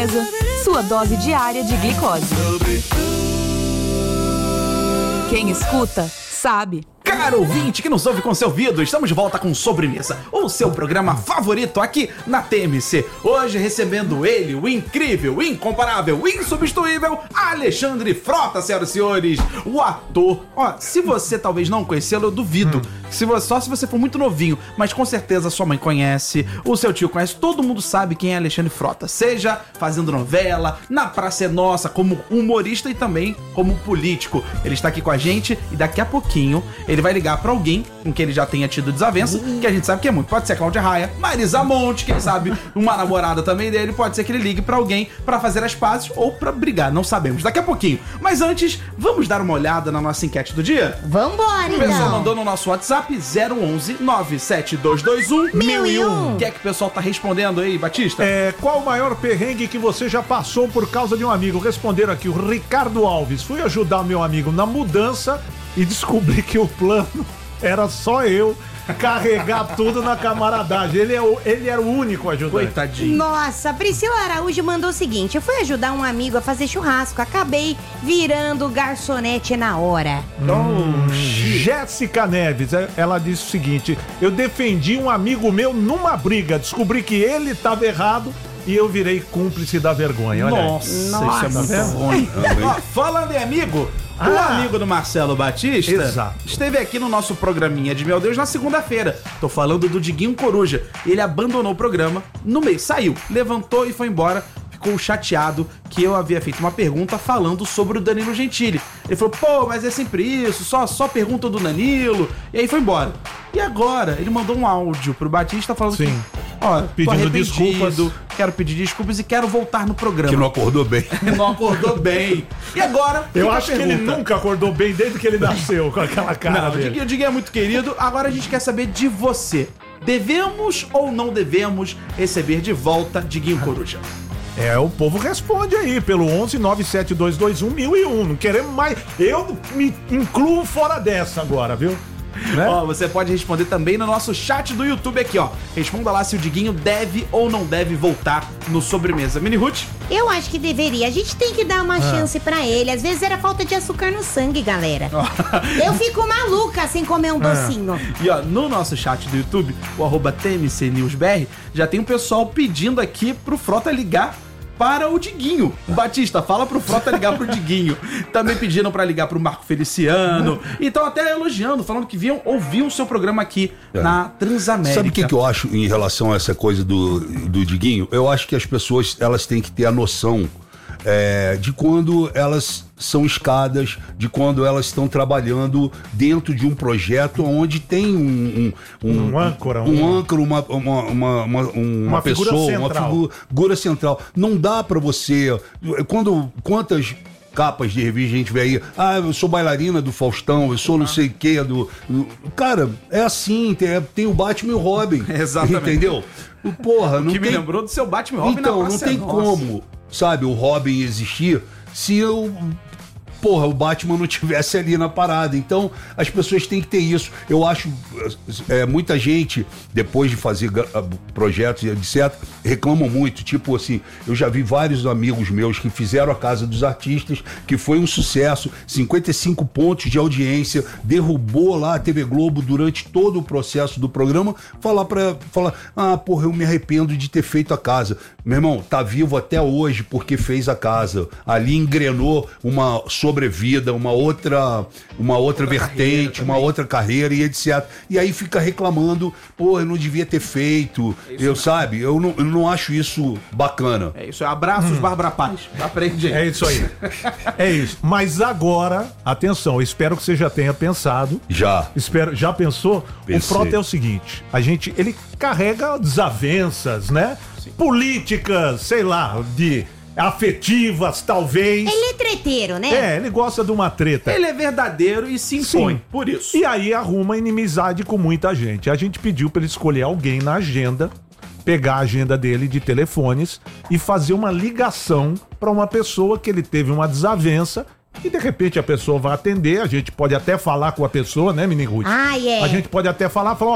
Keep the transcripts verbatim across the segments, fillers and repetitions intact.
Sobremesa, sua dose diária de glicose. Quem escuta, sabe. Caro ouvinte que nos ouve com seu ouvido, estamos de volta com Sobremesa, o seu programa favorito aqui na T M C. Hoje recebendo ele, o incrível, o incomparável, o insubstituível Alexandre Frota, senhoras e senhores, o ator. Ó, se você talvez não conhecê-lo, eu duvido. Hum. Se você, só se você for muito novinho, mas com certeza sua mãe conhece, o seu tio conhece, todo mundo sabe quem é Alexandre Frota. Seja fazendo novela, na Praça é Nossa, como humorista e também como político. Ele está aqui com a gente e daqui a pouquinho ele vai ligar pra alguém com quem ele já tenha tido desavença, que a gente sabe que é muito. Pode ser a Cláudia Raia, Marisa Monte, quem sabe uma namorada também dele. Pode ser que ele ligue pra alguém pra fazer as pazes ou pra brigar, não sabemos. Daqui a pouquinho. Mas antes, vamos dar uma olhada na nossa enquete do dia? Vambora, então. O pessoal mandou no nosso WhatsApp zero onze nove sete dois dois um mil e um. O que é que o pessoal tá respondendo aí, Batista? É, qual o maior perrengue que você já passou por causa de um amigo? Responderam aqui, o Ricardo Alves. Fui ajudar o meu amigo na mudança e descobri que o plano era só eu carregar tudo na camaradagem. Ele, é o, ele era o único ajudante. Coitadinho. Nossa, Priscila Araújo mandou o seguinte: eu fui ajudar um amigo a fazer churrasco, acabei virando garçonete na hora. Hum, Jéssica Neves, ela disse o seguinte: eu defendi um amigo meu numa briga, descobri que ele estava errado e eu virei cúmplice da vergonha. Olha Nossa, aí. Nossa, isso é muito ruim. Ó, falando em amigo, ah, o amigo do Marcelo Batista exato. esteve aqui no nosso programinha de Meu Deus na segunda-feira. Tô falando do Diguinho Coruja. Ele abandonou o programa no meio, saiu, levantou e foi embora. Ficou chateado que eu havia feito uma pergunta falando sobre o Danilo Gentili. Ele falou, pô, mas é sempre isso, só, só pergunta do Danilo. E aí foi embora. E agora, ele mandou um áudio pro Batista falando Sim. que, ó, pedindo desculpas, quero pedir desculpas e quero voltar no programa. Que não acordou bem. Não acordou bem. E agora, eu acho que ele nunca acordou bem desde que ele nasceu, com aquela cara não, dele. O Diguinho é muito querido. Agora a gente quer saber de você. Devemos ou não devemos receber de volta Diguinho Coruja? É, o povo responde aí pelo onze nove sete dois dois um mil e um. Não queremos mais. Eu me incluo fora dessa agora, viu? Né? Ó, você pode responder também no nosso chat do YouTube aqui, ó. Responda lá se o Diguinho deve ou não deve voltar no Sobremesa. Mini Ruth? Eu acho que deveria. A gente tem que dar uma ah. chance pra ele. Às vezes era falta de açúcar no sangue, galera. Eu fico maluca sem comer um ah. docinho. E ó, no nosso chat do YouTube, o arroba T M C News B R, já tem um pessoal pedindo aqui pro Frota ligar para o Diguinho. Batista, fala pro Frota ligar pro Diguinho. Também pediram pra ligar pro Marco Feliciano. E estão até elogiando, falando que viam, ouviam o seu programa aqui é. na Transamérica. Sabe o que, que eu acho em relação a essa coisa do, do Diguinho? Eu acho que as pessoas, elas têm que ter a noção é, de quando elas são escadas, de quando elas estão trabalhando dentro de um projeto onde tem um um, um, um âncora, um, um âncora uma, uma, uma, uma, uma, uma pessoa, figura uma figura central. Não dá pra você... Quando, quantas capas de revista a gente vê aí, ah, eu sou bailarina do Faustão, eu sou não sei o que, do... Cara, é assim, tem, tem o Batman e o Robin. Exatamente. Entendeu? Porra, o não que tem... me lembrou do seu Batman e Robin então, na não Praça tem Nossa. como, sabe, o Robin existir se eu... Porra, o Batman não tivesse ali na parada. Então, as pessoas têm que ter isso. Eu acho, é, muita gente, depois de fazer projetos e etcétera, reclamam muito. Tipo assim, eu já vi vários amigos meus que fizeram a Casa dos Artistas, que foi um sucesso, cinquenta e cinco pontos de audiência, derrubou lá a T V Globo durante todo o processo do programa, falar pra, falar, ah, porra, eu me arrependo de ter feito a casa. Meu irmão, tá vivo até hoje porque fez a casa. Ali engrenou uma sobrevida, uma outra, uma outra, outra vertente, uma outra carreira e etcétera. E aí fica reclamando, pô, eu não devia ter feito, é eu sabe, eu não, eu não acho isso bacana. É isso, abraços, hum. Bárbara Paz, aprende aí. É isso aí, é isso. Mas agora, atenção, eu espero que você já tenha pensado. Já. Espero, já pensou? Pensei. O Frota é o seguinte, a gente, ele carrega desavenças, né? Sim. Políticas, sei lá, de... afetivas, talvez. Ele é treteiro, né? É, ele gosta de uma treta. Ele é verdadeiro e se impõe, Sim. por isso. E aí arruma inimizade com muita gente. A gente pediu pra ele escolher alguém na agenda, pegar a agenda dele de telefones e fazer uma ligação pra uma pessoa que ele teve uma desavença e de repente a pessoa vai atender, a gente pode até falar com a pessoa, né, Mini Ruth? Ah, é. A gente pode até falar, falar, ó,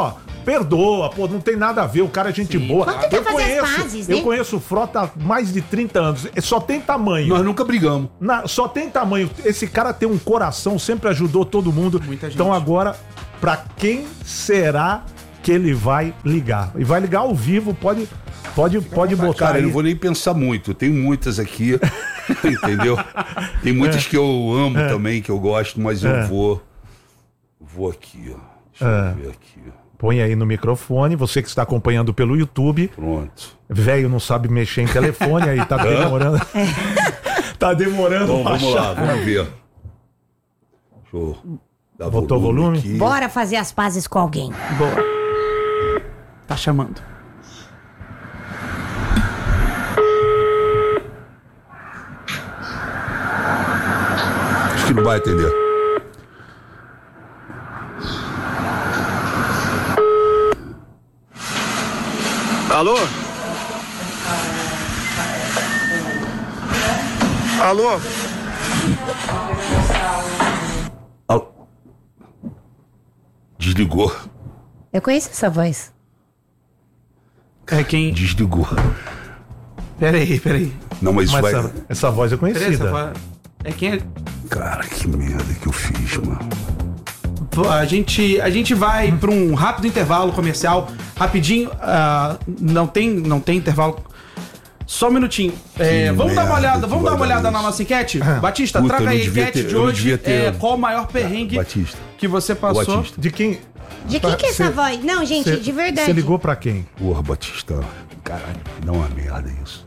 perdoa, pô, não tem nada a ver, o cara é gente boa. Vamos tentar Eu fazer as conheço, pazes, eu né? conheço o Frota há mais de trinta anos, só tem tamanho. Nós nunca brigamos. Na- só tem tamanho. Esse cara tem um coração, sempre ajudou todo mundo. Muita gente. Então agora, pra quem será que ele vai ligar? E vai ligar ao vivo, pode, pode, pode botar Cara, aí. eu não vou nem pensar muito. Tem muitas aqui, entendeu? Tem muitas que eu amo também, que eu gosto, mas É. eu vou... Vou aqui, ó. Deixa É. eu ver aqui. Põe aí no microfone, você que está acompanhando pelo YouTube. Pronto. Velho não sabe mexer em telefone, aí tá demorando. tá demorando Então pra vamos lá, achar. vamos ver. Deixa eu dar Botou volume? aqui. Bora fazer as pazes com alguém. Boa. Tá chamando. Acho que não vai atender. Alô? Alô? Al- Desligou. Eu conheço essa voz. É quem. Desligou. Peraí, peraí. Não, mas isso Mas vai... essa, essa voz é Peraí, essa conhecida. fa- É quem é. Cara, que merda que eu fiz, mano. A gente, a gente vai para um rápido intervalo comercial, rapidinho. ah, não tem, não tem intervalo. Só um minutinho. É, Que vamos dar uma merda olhada, que vamos dar uma vai dar olhada na isso. nossa enquete. Batista, Puta, eu traga não aí a devia enquete ter- de eu não hoje. devia ter- É, qual o maior perrengue Batista. que você passou? Batista. De quem? De quem que é essa Cê- voz? Não, gente, Cê- de verdade. Você ligou pra quem? Porra, Batista. Caralho, dá uma merda isso.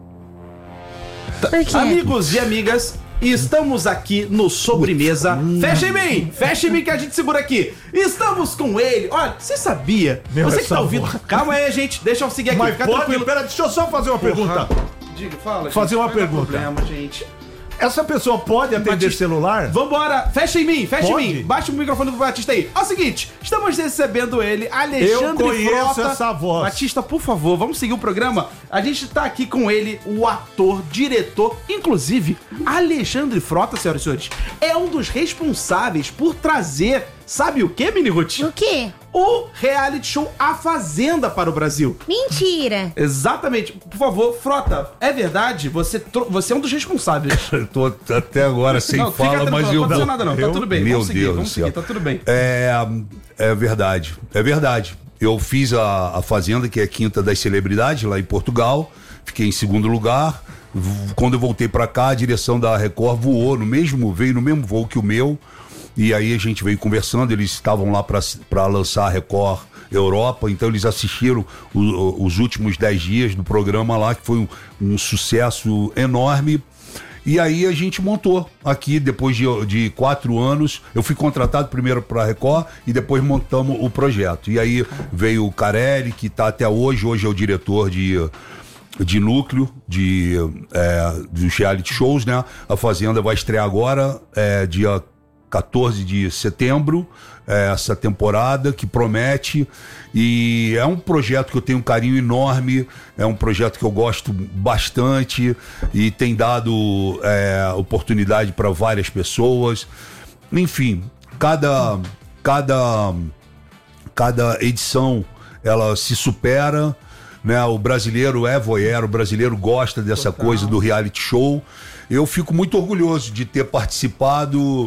Por quê? Amigos e amigas, estamos aqui no Sobremesa. Fecha em mim! Fecha em mim que a gente segura aqui. Estamos com ele. Olha, você sabia? Meu, você que essa tá ouvindo. voz. Calma aí, gente. Deixa eu seguir aqui. Mas Fica pode, tranquilo. pera, deixa eu só fazer uma pergunta. Diga, fala. Fazer gente, uma vai dar pergunta. Problema, gente. Essa pessoa pode atender Batista. celular? Vambora, fecha em mim, fecha Pode? em mim. Baixa o microfone do Batista aí. É o seguinte, estamos recebendo ele, Alexandre Eu conheço Frota. essa voz. Batista, por favor, vamos seguir o programa. A gente tá aqui com ele, o ator, diretor, inclusive, Alexandre Frota, senhoras e senhores, é um dos responsáveis por trazer, sabe o que, Mini Ruth? O quê? O reality show A Fazenda para o Brasil. Mentira. Exatamente. Por favor, Frota, é verdade? Você, tro- você é um dos responsáveis. Eu tô até agora sem Não, fica fala, tranquilo, mas não eu aconteceu vou... nada não, eu- tá tudo bem, Meu vamos seguir, Deus vamos do seguir, céu. tá tudo bem. É, é verdade, é verdade. Eu fiz a, a Fazenda, que é a Quinta das Celebridades, lá em Portugal. Fiquei em segundo lugar. V- Quando eu voltei pra cá, a direção da Record voou no mesmo, veio no mesmo voo que o meu. E aí a gente veio conversando, eles estavam lá pra pra lançar a Record Europa, então eles assistiram o- o- os últimos dez dias do programa lá, que foi um, um sucesso enorme. E aí a gente montou aqui, depois de, de quatro anos, eu fui contratado primeiro para a Record e depois montamos o projeto. E aí veio o Carelli, que está até hoje, hoje é o diretor de, de núcleo, de, é, dos reality shows, né? A Fazenda vai estrear agora, é, dia quatorze de setembro, é, essa temporada que promete, e é um projeto que eu tenho um carinho enorme, é um projeto que eu gosto bastante e tem dado é, oportunidade para várias pessoas. Enfim, cada, cada, cada edição ela se supera, né? O brasileiro é voyeur, o brasileiro gosta dessa coisa do reality show. Eu fico muito orgulhoso de ter participado,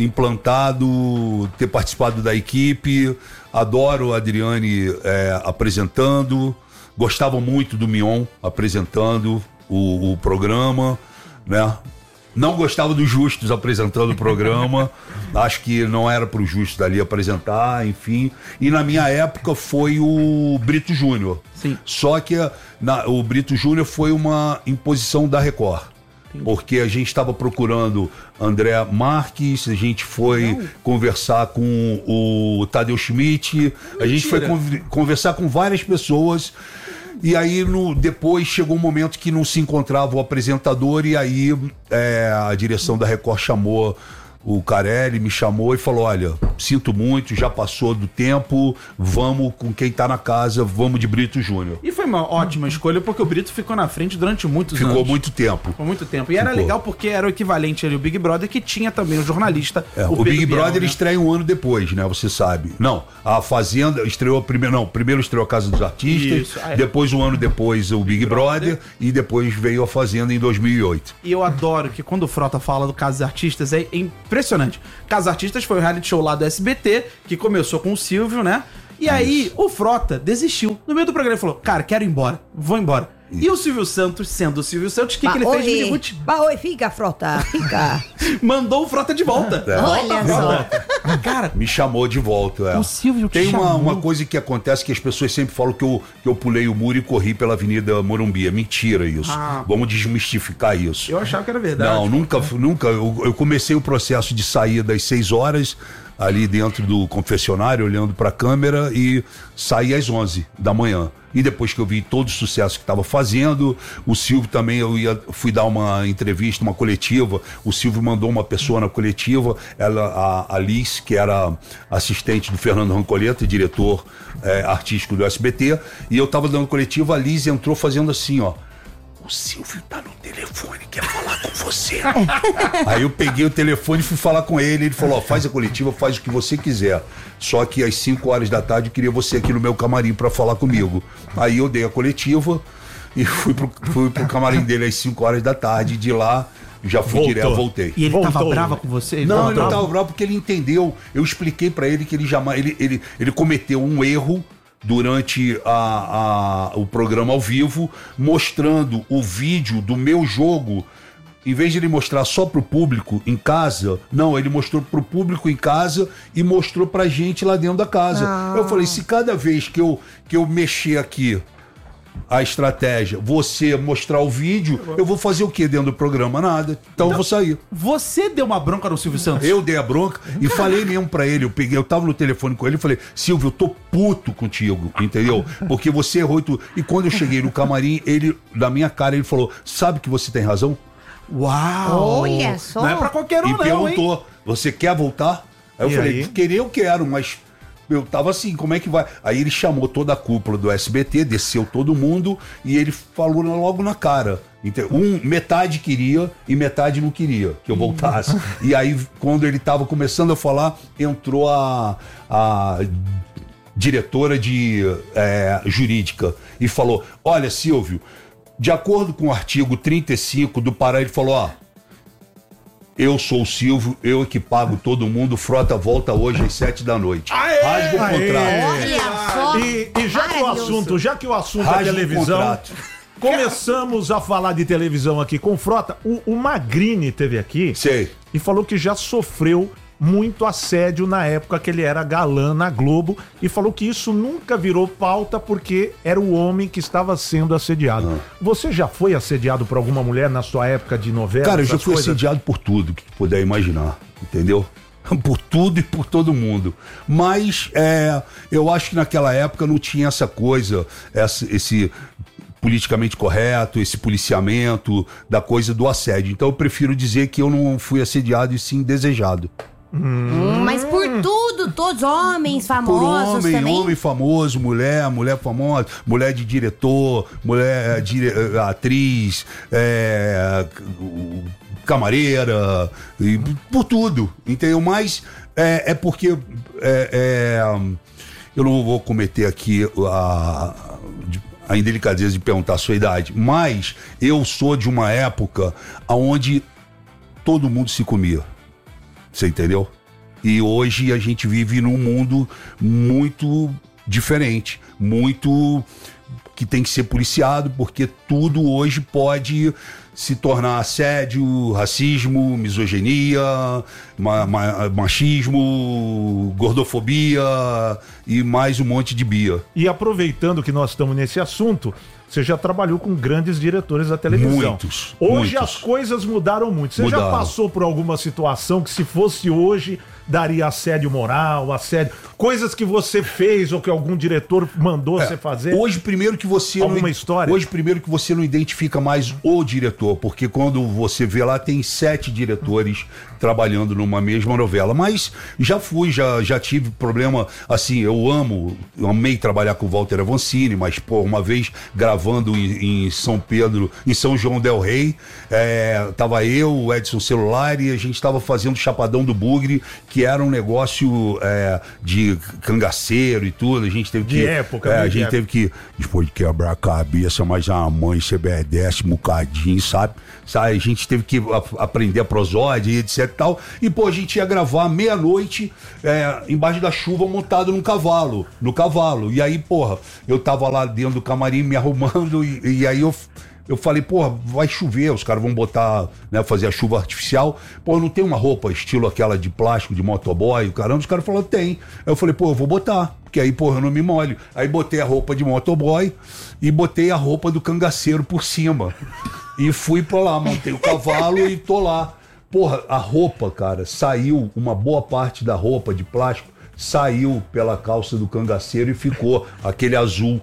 implantado, ter participado da equipe. Adoro a Adriane é, apresentando. Gostava muito do Mion apresentando o, o programa, né? Não gostava dos Justos apresentando o programa. Acho que não era para o Justos ali apresentar, enfim. E na minha época foi o Brito Júnior. Sim. Só que na- o Brito Júnior foi uma imposição da Record. Porque a gente estava procurando André Marques, a gente foi conversar com o Tadeu Schmidt, a gente foi conv- conversar com várias pessoas. E aí no, depois chegou um momento que não se encontrava o apresentador, e aí é, a direção da Record chamou o Carelli me chamou e falou, olha, sinto muito, já passou do tempo, vamos com quem tá na casa, vamos de Brito Júnior. E foi uma ótima escolha, porque o Brito ficou na frente durante muitos Ficou anos. Ficou muito tempo. Ficou muito tempo. E era Ficou. legal porque era o equivalente ali ao Big Brother, que tinha também o jornalista. É, o Pedro Big Bial, Brother né? estreia um ano depois, né? Você sabe. Não, a Fazenda estreou primeiro, não, primeiro estreou a Casa dos Artistas, Isso, ah, é. depois um ano depois o Big, Big Brother, Brother e depois veio a Fazenda em dois mil e oito. E eu adoro que quando o Frota fala do Casa dos Artistas, é impressionante. Casa dos Artistas foi o reality show lá do S B T, que começou com o Silvio, né? E aí, o Frota desistiu. No meio do programa ele falou, cara, quero ir embora, vou embora. Isso. E o Silvio Santos, sendo o Silvio Santos, o que, que ele oi, fez? Miniguti? Bah, oi, fica, Frota, fica. Mandou o Frota de volta. É. Olha só. Cara, me chamou de volta. É. O Silvio Tem uma, chamou. uma coisa que acontece que as pessoas sempre falam que eu, que eu pulei o muro e corri pela Avenida Morumbi. É mentira isso. Ah. Vamos desmistificar isso. Eu achava que era verdade. Não, nunca, nunca. Eu, eu comecei o processo de sair das seis horas ali dentro do confessionário, olhando para a câmera, e saí às onze da manhã. E depois que eu vi todo o sucesso que estava fazendo, o Silvio também, eu ia, fui dar uma entrevista, uma coletiva, o Silvio mandou uma pessoa na coletiva, ela, a Alice, que era assistente do Fernando Rancoleta, diretor é, artístico do S B T, e eu estava dando coletiva, a Alice entrou fazendo assim, ó, o Silvio tá no telefone, quer falar com você. Aí eu peguei o telefone e fui falar com ele. Ele falou, ó, faz a coletiva, faz o que você quiser. Só que às cinco horas da tarde eu queria você aqui no meu camarim pra falar comigo. Aí eu dei a coletiva e fui pro, fui pro camarim dele às cinco horas da tarde. De lá, já fui Voltou. direto, voltei. E ele Voltou. tava bravo com você? Ele Não, tava ele não bravo? tava bravo porque ele entendeu. Eu expliquei pra ele que ele jamais... Ele, ele, ele cometeu um erro durante a, a, o programa ao vivo, mostrando o vídeo do meu jogo. Em vez de ele mostrar só pro público em casa, não, ele mostrou pro público em casa e mostrou pra gente lá dentro da casa. Ah. Eu falei, se cada vez que eu, que eu mexer aqui a estratégia, você mostrar o vídeo, eu vou fazer o que dentro do programa? Nada. Então eu vou sair. Você deu uma bronca no Silvio Santos? Eu dei a bronca e falei mesmo pra ele, eu peguei, eu tava no telefone com ele e falei, Silvio, eu tô puto contigo, entendeu? Porque você errou e tudo. E quando eu cheguei no camarim, ele, na minha cara, ele falou, sabe que você tem razão? Uau! Olha só. Não é pra qualquer um, E não, perguntou, hein? você quer voltar? Aí eu E falei, aí? querer eu quero, mas eu tava assim, como é que vai? Aí ele chamou toda a cúpula do S B T, desceu todo mundo e ele falou logo na cara. Então, um, metade queria e metade não queria que eu voltasse. E aí, quando ele tava começando a falar, entrou a, a diretora de é, jurídica e falou, olha, Silvio, de acordo com o artigo trinta e cinco do Pará, ele falou, ó, eu sou o Silvio, eu é que pago todo mundo, Frota volta hoje às sete da noite. Rasga o Aê! contrato. Olha só. E, e já que o Maravilhoso. assunto, já que o assunto é Rasga o televisão, contrato. começamos a falar de televisão aqui com o Frota. O, o Magrini teve aqui Sei. e falou que já sofreu muito assédio na época que ele era galã na Globo e falou que isso nunca virou pauta porque era o homem que estava sendo assediado. Ah. Você já foi assediado por alguma mulher na sua época de novela? Cara, eu já essas fui coisas? assediado por tudo que puder imaginar, entendeu? Por tudo e por todo mundo. Mas é, eu acho que naquela época não tinha essa coisa, essa, esse politicamente correto, esse policiamento da coisa do assédio. Então eu prefiro dizer que eu não fui assediado e sim desejado. Hum, mas por tudo, todos homens Por famosos homem, também. homem famoso, mulher, mulher famosa, mulher de diretor, mulher dire, atriz, é, camareira, e por tudo, entendeu? Mas é, é porque é, é, eu não vou cometer aqui a, a indelicadeza de perguntar a sua idade, mas eu sou de uma época onde todo mundo se comia. Você entendeu? E hoje a gente vive num mundo muito diferente, muito que tem que ser policiado, porque tudo hoje pode se tornar assédio, racismo, misoginia, ma- ma- machismo, gordofobia e mais um monte de bia. E aproveitando que nós estamos nesse assunto, você já trabalhou com grandes diretores da televisão. Muitos, Hoje muitos. as coisas mudaram muito. Você Mudaram. já passou por alguma situação que se fosse hoje, daria assédio moral, assédio... Coisas que você fez ou que algum diretor mandou É, você fazer? Hoje, primeiro que você Alguma não, história? Hoje, primeiro que você não identifica mais o diretor, porque quando você vê lá, tem sete diretores trabalhando numa mesma novela. Mas já fui, já, já tive problema, assim, eu amo, eu amei trabalhar com o Walter Avancini, mas, pô, uma vez gravando em, em São Pedro, em São João del Rei, é, tava eu, o Edson Celular, e a gente tava fazendo Chapadão do Bugre, que era um negócio é, de cangaceiro e tudo, a gente teve que... De época, é, né? a De gente época. teve que, depois de quebrar a cabeça, mas a mãe se obedece um bocadinho, sabe? sabe? A gente teve que a, aprender a prosódia e etc e tal, e pô, a gente ia gravar meia-noite é, embaixo da chuva montado num cavalo, no cavalo, e aí, porra, eu tava lá dentro do camarim me arrumando e, e aí eu... Eu falei, porra, vai chover, os caras vão botar, né, fazer a chuva artificial. Pô, não tem uma roupa estilo aquela de plástico, de motoboy, caramba. Os caras falaram, tem. Aí eu falei, pô, eu vou botar, porque aí, porra, eu não me molho. Aí botei a roupa de motoboy e botei a roupa do cangaceiro por cima. E fui pra lá, montei o cavalo e tô lá. Porra, a roupa, cara, saiu, uma boa parte da roupa de plástico saiu pela calça do cangaceiro e ficou aquele azul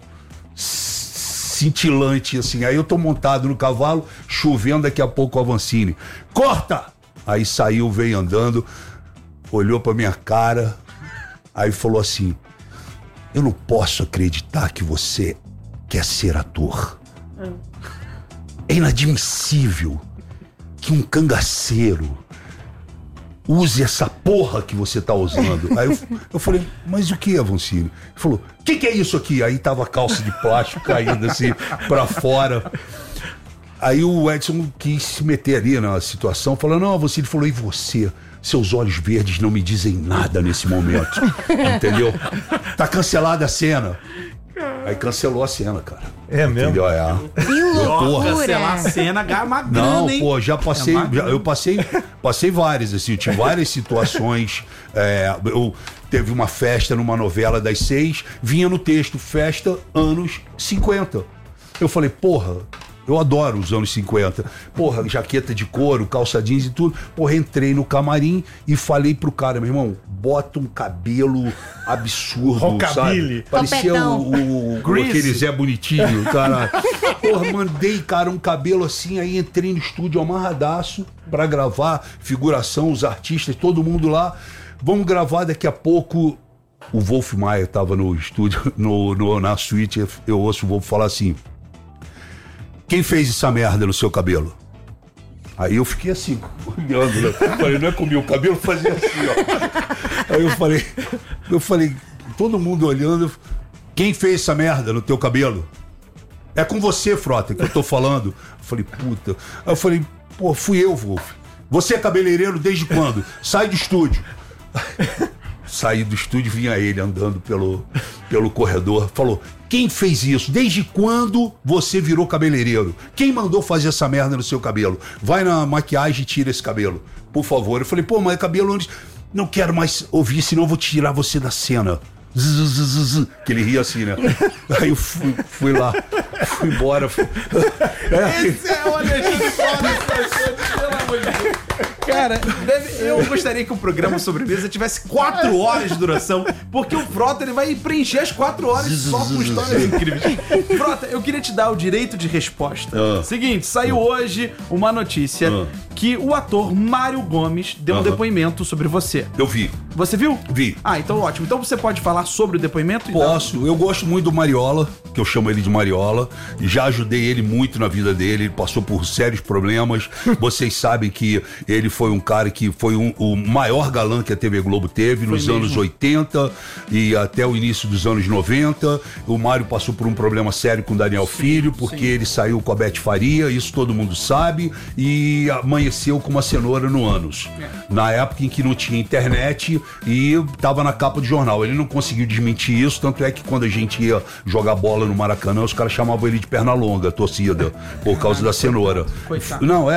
cintilante, assim. Aí eu tô montado no cavalo, chovendo, daqui a pouco o Avancini. Corta! Aí saiu, veio andando, olhou pra minha cara, aí falou assim, eu não posso acreditar que você quer ser ator. É inadmissível que um cangaceiro use essa porra que você tá usando. Aí eu, eu falei, mas o que, Avancini? Ele falou, o que que é isso aqui? Aí tava a calça de plástico caindo assim pra fora. Aí o Edson quis se meter ali na situação, falando, não, Avancini falou, e você? Seus olhos verdes não me dizem nada nesse momento. Entendeu? Tá cancelada a cena. Aí cancelou a cena, cara. É mesmo? Entendeu? É. Que loucura. Cancelar a cena, ganha uma grana, Não, hein? pô, já passei, É uma já- grana. eu passei, passei várias, assim, eu tive várias situações, é, eu teve uma festa numa novela das seis, vinha no texto, festa anos cinquenta. Eu falei, porra, eu adoro os anos cinquenta. Porra, jaqueta de couro, calça jeans e tudo. Porra, entrei no camarim e falei pro cara, meu irmão, bota um cabelo absurdo, Rockabilly. sabe? Parecia Topetão. o, o Grease. aquele Zé Bonitinho, cara. Porra, mandei, cara, um cabelo assim, aí entrei no estúdio amarradaço pra gravar, figuração, os artistas, todo mundo lá. Vamos gravar daqui a pouco. O Wolf Maia tava no estúdio, no, no- na suíte, eu ouço o Wolf falar assim, quem fez essa merda no seu cabelo? Aí eu fiquei assim, olhando, né? Falei, não é comigo, o cabelo fazia assim, ó. Aí eu falei, eu falei, todo mundo olhando, quem fez essa merda no teu cabelo? É com você, Frota, que eu tô falando. Eu falei, puta. Aí eu falei, pô, fui eu, Wolf. Você é cabeleireiro desde quando? Sai do estúdio. Saí do estúdio, vinha ele andando pelo, pelo corredor, falou, quem fez isso? Desde quando você virou cabeleireiro? Quem mandou fazer essa merda no seu cabelo? Vai na maquiagem e tira esse cabelo, por favor. Eu falei, pô, mas cabelo antes... Não quero mais ouvir, senão eu vou tirar você da cena. Zzz, zzz, zzz. Que ele ria assim, né? Aí eu fui, fui lá, fui embora. Fui... É, Esse é o Alexandre Frota, pelo amor de Deus. Cara, deve- eu gostaria que o programa Sobremesa tivesse quatro horas de duração, porque o Frota ele vai preencher as quatro horas só com histórias incríveis. Frota, eu queria te dar o direito de resposta. Ah. Seguinte, saiu hoje uma notícia Ah. que o ator Mário Gomes deu um Aham. depoimento sobre você. eu vi. Você viu? Vi. Ah, então ótimo. Então você pode falar sobre o depoimento? e dar- Posso, eu gosto muito do Mariola, que eu chamo ele de Mariola, já ajudei ele muito na vida dele, ele passou por sérios problemas, vocês sabem que ele foi um cara que foi um- o maior galã que a T V Globo teve nos mesmo. anos oitenta e até o início dos anos noventa, o Mário passou por um problema sério com o Daniel Filho, porque sim. ele saiu com a Beth Faria, isso todo mundo sabe, e amanheceu com uma cenoura no ânus, na época em que não tinha internet e tava na capa do jornal, ele não conseguiu desmentir isso, tanto é que quando a gente ia jogar bola no Maracanã, os caras chamavam ele de perna longa, a torcida, por causa da cenoura. Coitado. Não, é.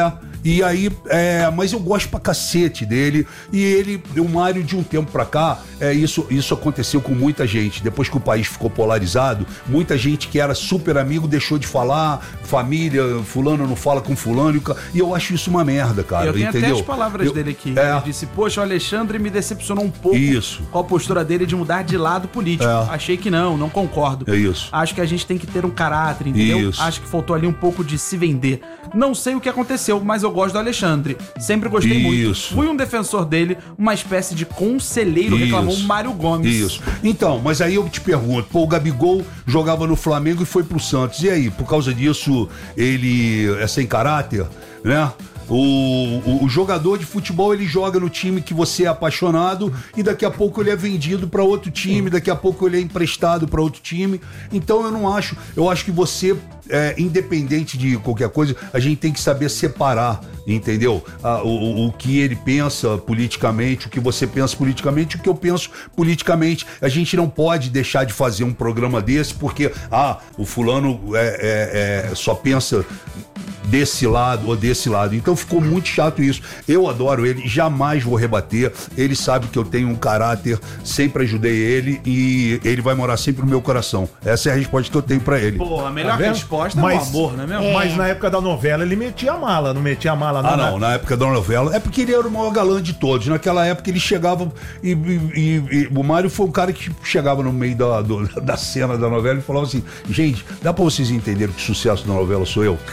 E aí, é, mas eu gosto pra cacete dele. E ele, o Mário, de um tempo pra cá, é, isso, isso aconteceu com muita gente. Depois que o país ficou polarizado, muita gente que era super amigo deixou de falar, família, fulano não fala com fulano. E eu acho isso uma merda, cara. Eu tenho entendeu? até as palavras eu, dele aqui. É. Ele disse, poxa, o Alexandre me decepcionou um pouco Isso. com a postura dele de mudar de lado político. É. Achei que não, não concordo. É isso. Acho que a gente tem que ter um caráter, entendeu? Isso. Acho que faltou ali um pouco de se vender. Não sei o que aconteceu, mas eu gosto do Alexandre. Sempre gostei muito. Isso. Fui um defensor dele, uma espécie de conselheiro, Isso. reclamou o Mário Gomes. Isso. Então, mas aí eu te pergunto, pô, o Gabigol jogava no Flamengo e foi pro Santos. E aí, por causa disso, ele é sem caráter, né? O, o, o jogador de futebol, ele joga no time que você é apaixonado e daqui a pouco ele é vendido para outro time, daqui a pouco ele é emprestado para outro time. Então eu não acho, eu acho que você, é, independente de qualquer coisa, a gente tem que saber separar, entendeu? Ah, o, o que ele pensa politicamente, o que você pensa politicamente, o que eu penso politicamente. A gente não pode deixar de fazer um programa desse porque, ah, o fulano é, é, é, só pensa desse lado ou desse lado. Então ficou muito chato isso. Eu adoro ele, jamais vou rebater. Ele sabe que eu tenho um caráter, sempre ajudei ele e ele vai morar sempre no meu coração. Essa é a resposta que eu tenho pra ele. Pô, a melhor Tá vendo? resposta Mas- é o amor, não é mesmo? Mas na época da novela ele metia a mala, não metia a mala Ah, não, não, né? na época da novela. É porque ele era o maior galã de todos. Naquela época ele chegava e, e- e- e o Mário foi um cara que chegava no meio da, do- da cena da novela e falava assim: gente, dá pra vocês entenderem que o sucesso da novela sou eu?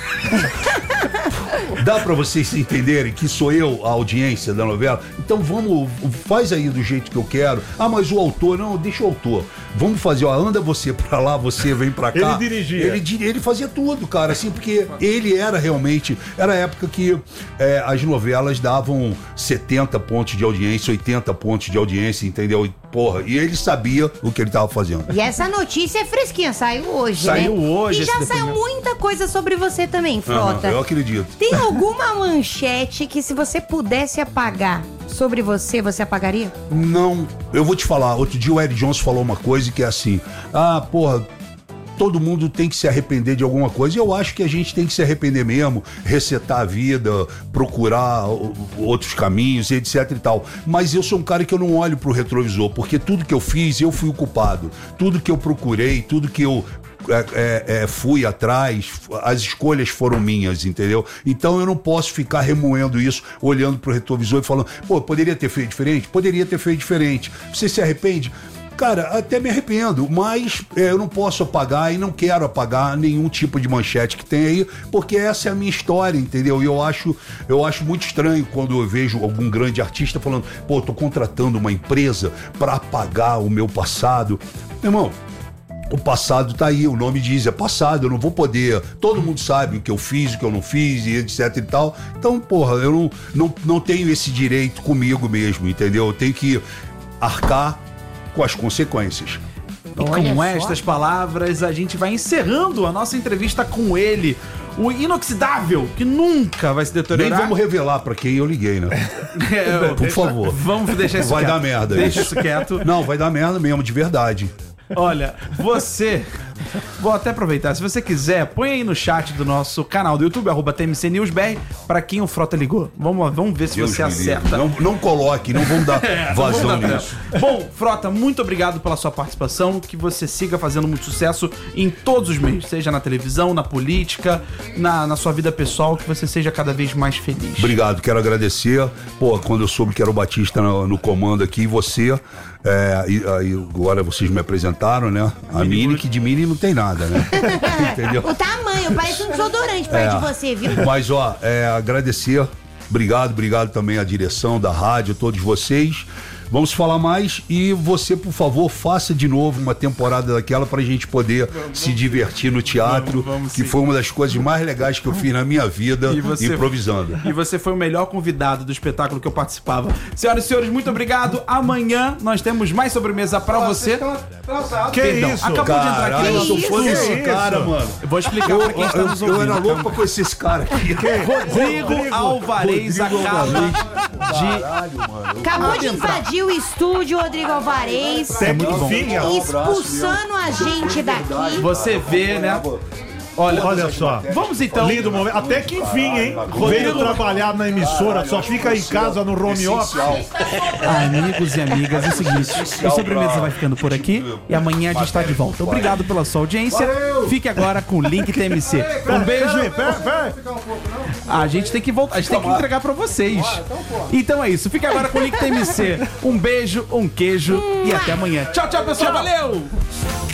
Dá pra vocês entenderem que sou eu a audiência da novela? Então vamos, faz aí do jeito que eu quero. Ah, mas o autor, não, deixa o autor. Vamos fazer, ó, anda você pra lá, você vem pra cá. Ele dirigia. Ele, di- ele fazia tudo, cara, assim, porque ele era realmente, era a época que é, as novelas davam setenta pontos de audiência, oitenta pontos de audiência, entendeu? E, porra, e ele sabia o que ele tava fazendo. E essa notícia é fresquinha, saiu hoje, Saiu né? hoje E esse já saiu depoimento. muita coisa sobre você também, Frota. Aham, eu acredito. Tem alguma manchete que se você pudesse apagar sobre você, você apagaria? Não, eu vou te falar, outro dia o Eric Johnson falou uma coisa que é assim, ah, porra, todo mundo tem que se arrepender de alguma coisa, e eu acho que a gente tem que se arrepender mesmo, resetar a vida, procurar o- outros caminhos, etc e tal. Mas eu sou um cara que eu não olho pro retrovisor, porque tudo que eu fiz, eu fui o culpado. Tudo que eu procurei, tudo que eu É, é, é, fui atrás, as escolhas foram minhas, entendeu? Então eu não posso ficar remoendo isso, olhando pro retrovisor e falando, pô, poderia ter feito diferente? Poderia ter feito diferente. Você se arrepende? Cara, até me arrependo, mas é, eu não posso apagar e não quero apagar nenhum tipo de manchete que tem aí, porque essa é a minha história, entendeu? E eu acho, eu acho muito estranho quando eu vejo algum grande artista falando, pô, tô contratando uma empresa pra apagar o meu passado. Meu irmão, o passado tá aí, o nome diz, é passado, eu não vou poder, todo mundo sabe o que eu fiz, o que eu não fiz, e etc e tal. Então, porra, eu não, não, não tenho esse direito comigo mesmo, entendeu? Eu tenho que arcar com as consequências. E Olha com só. estas palavras, a gente vai encerrando a nossa entrevista com ele, o inoxidável, que nunca vai se Nem deteriorar. vamos revelar pra quem eu liguei, né? É, Por favor. Vamos deixar isso Vai quieto. dar merda Deixa isso. isso quieto. Não, vai dar merda mesmo, de verdade. Olha, você... Vou até aproveitar, se você quiser, põe aí no chat do nosso canal do YouTube, arroba T M C News B R, pra quem o Frota ligou. Vamos lá, vamos ver se Deus você me livre. acerta. Não, não coloque, não vamos dar vazão Vamos dar nisso. tempo. Bom, Frota, muito obrigado pela sua participação, que você siga fazendo muito sucesso em todos os meios, seja na televisão, na política, na, na sua vida pessoal, que você seja cada vez mais feliz. Obrigado, quero agradecer. Pô, quando eu soube que era o Batista no, no comando aqui, você, é, e, aí agora vocês me apresentaram, né? A Mini, que de Mini não tem nada, né? Entendeu? O tamanho, parece um desodorante perto de você, viu? Mas, ó, é, agradecer. Obrigado, obrigado também à direção da rádio, todos vocês. Vamos falar mais e você, por favor, faça de novo uma temporada daquela pra gente poder vamos, se divertir no teatro, vamos, vamos, que sim. foi uma das coisas mais legais que eu fiz na minha vida, E você- improvisando. E você foi o melhor convidado do espetáculo que eu participava. Senhoras e senhores, muito obrigado. Amanhã nós temos mais sobremesa pra você. Que Perdão, isso? acabou de entrar aqui. Caralho, eu sou fã Que desse isso? cara, mano. Eu vou explicar pra quem está Eu, nos eu ouvindo. era louco pra conhecer esse cara aqui. Rodrigo Alvarez Rodrigo acaba de... Caralho, mano. Acabou de invadir o estúdio, Rodrigo Alvarez. Até que muito bom. enfim, ó. Expulsando a gente daqui. Você vê, né? Olha, Olha só. Vamos então. Lindo momento. Até que enfim, hein? Veio trabalhar na emissora, só fica em casa no home office. Amigos e amigas, é o seguinte, o Sobremesa vai ficando por aqui e amanhã a gente está de volta. Obrigado pela sua audiência. Fique agora com o Link T M C. Um beijo. Pera, pera. A gente tem que voltar, a gente tem que entregar pra vocês. Então é isso, fique agora com o Link T M C. Um beijo, um queijo e até amanhã. Tchau, tchau, pessoal. Valeu!